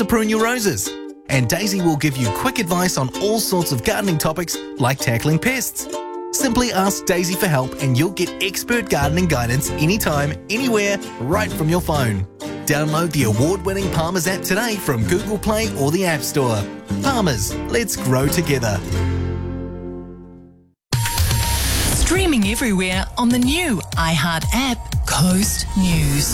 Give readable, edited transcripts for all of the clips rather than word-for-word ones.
prune your roses. And Daisy will give you quick advice on all sorts of gardening topics like tackling pests. Simply ask Daisy for help and you'll get expert gardening guidance anytime, anywhere, right from your phone. Download the award-winning Palmer's app today from Google Play or the App Store. Palmer's, let's grow together. Streaming everywhere on the new iHeart app, Coast News.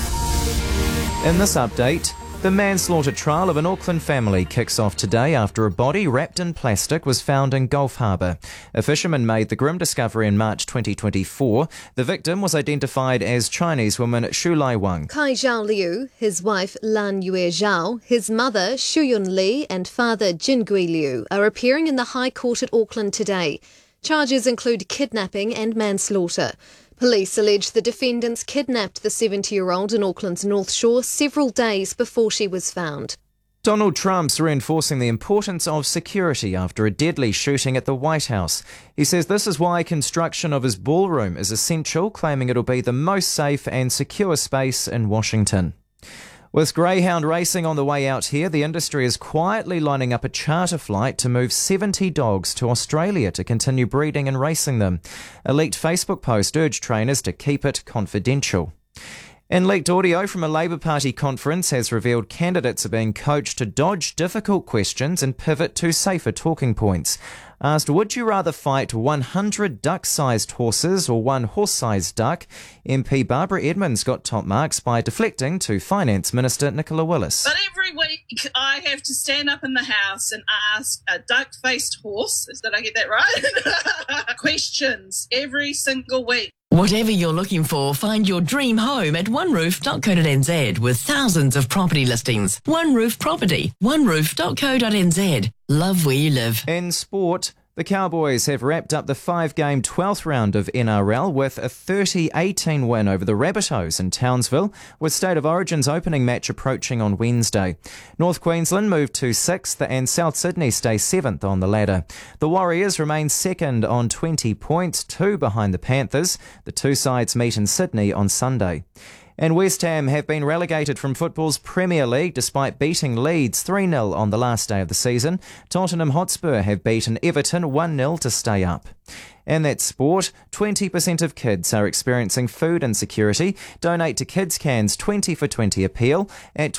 In this update, the manslaughter trial of an Auckland family kicks off today after a body wrapped in plastic was found in Gulf Harbour. A fisherman made the grim discovery in March 2024. The victim was identified as Chinese woman Shu Lai Wang. Kai Zhao Liu, his wife Lan Yue Zhao, his mother Shuyun Li and father Jingui Liu are appearing in the High Court at Auckland today. Charges include kidnapping and manslaughter. Police allege the defendants kidnapped the 70-year-old in Auckland's North Shore several days before she was found. Donald Trump's reinforcing the importance of security after a deadly shooting at the White House. He says this is why construction of his ballroom is essential, claiming it'll be the most safe and secure space in Washington. With greyhound racing on the way out here, the industry is quietly lining up a charter flight to move 70 dogs to Australia to continue breeding and racing them. A leaked Facebook post urged trainers to keep it confidential. And leaked audio from a Labour Party conference has revealed candidates are being coached to dodge difficult questions and pivot to safer talking points. Asked, would you rather fight 100 duck-sized horses or one horse-sized duck? MP Barbara Edmonds got top marks by deflecting to Finance Minister Nicola Willis. But every week I have to stand up in the House and ask a duck-faced horse, did I get that right? Questions every single week. Whatever you're looking for, find your dream home at oneroof.co.nz with thousands of property listings. One Roof Property, oneroof.co.nz. Love where you live. In sport, the Cowboys have wrapped up the 5-game 12th round of NRL with a 30-18 win over the Rabbitohs in Townsville, with State of Origin's opening match approaching on Wednesday. North Queensland moved to 6th and South Sydney stay 7th on the ladder. The Warriors remain second on 20 points, 2 behind the Panthers. The two sides meet in Sydney on Sunday. And West Ham have been relegated from football's Premier League despite beating Leeds 3-0 on the last day of the season. Tottenham Hotspur have beaten Everton 1-0 to stay up. And that's sport. 20% of kids are experiencing food insecurity. Donate to Kids Can's 20 for 20 appeal at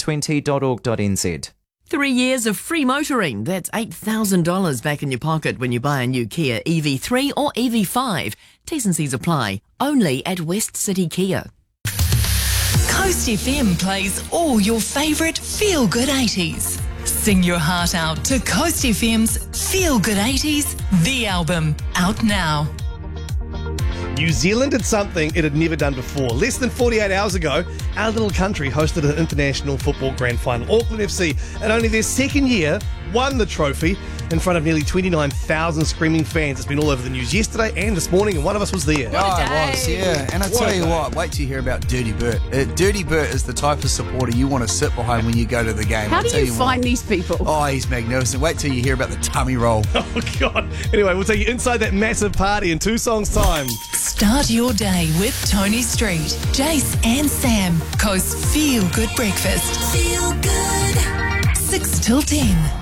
20for20.org.nz. 3 years of free motoring. That's $8,000 back in your pocket when you buy a new Kia EV3 or EV5. T's and C's apply. Only at West City Kia. Coast FM plays all your favourite feel-good 80s. Sing your heart out to Coast FM's Feel Good 80s, the album, out now. New Zealand did something it had never done before. Less than 48 hours ago, our little country hosted an international football grand final. Auckland FC, in only their second year, won the trophy in front of nearly 29,000 screaming fans. It's been all over the news yesterday and this morning, and one of us was there. Oh, it was, yeah. And I tell you what, wait till you hear about Dirty Bert. Dirty Bert is the type of supporter you want to sit behind when you go to the game. How do you find these people? Oh, he's magnificent. Wait till you hear about the tummy roll. Oh, God. Anyway, we'll take you inside that massive party in 2 songs' time. Start your day with Tony Street, Jace and Sam. Coast Feel Good Breakfast. Feel good. 6 till 10.